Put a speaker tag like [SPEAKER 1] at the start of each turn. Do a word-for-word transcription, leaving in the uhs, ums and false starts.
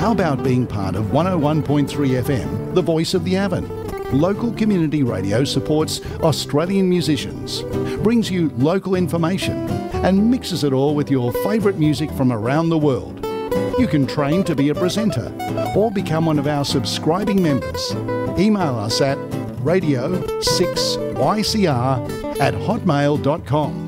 [SPEAKER 1] How about being part of one oh one point three F M, the voice of the Avon? Local community radio supports Australian musicians, brings you local information and mixes it all with your favourite music from around the world. You can train to be a presenter or become one of our subscribing members. Email us at radio six y c r at hotmail dot com.